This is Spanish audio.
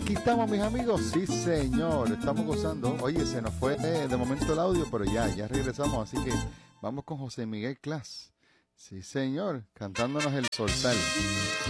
Aquí estamos, mis amigos. Sí, señor. Estamos gozando. Oye, se nos fue de momento el audio, pero ya regresamos. Así que vamos con José Miguel Clas. Sí, señor. Cantándonos el Zorzal.